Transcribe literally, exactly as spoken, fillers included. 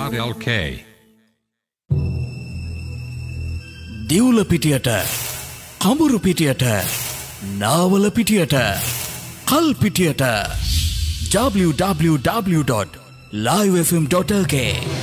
.lk දිවුල පිටියට කඹුරු පිටියට Nawala පිටියට කල් පිටියට w w w dot live f m dot l k